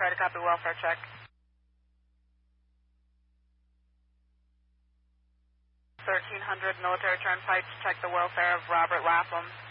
try to copy welfare check. 1300 Military Turnpike to check the welfare of Robert Lapham.